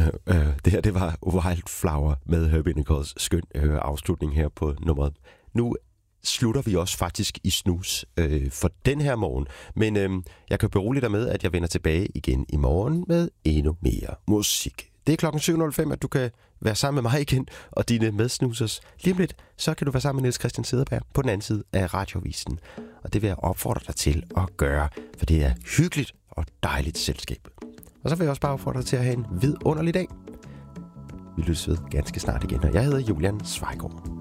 Det her, det var Wildflower med Herbie Nichols skøn afslutning her på nummeret. Nu slutter vi også faktisk i snus for den her morgen. Men jeg kan berolige dig med, at jeg vender tilbage igen i morgen med endnu mere musik. Det er klokken 7.05, at du kan være sammen med mig igen og dine medsnusers. Lige om lidt, så kan du være sammen med Niels Christian Cederberg på den anden side af Radiovisen. Og det vil jeg opfordre dig til at gøre, for det er hyggeligt og dejligt selskab. Og så vil jeg også bare opfordre dig til at have en vidunderlig dag. Vi lyttes ved ganske snart igen, og jeg hedder Julian Svejgaard.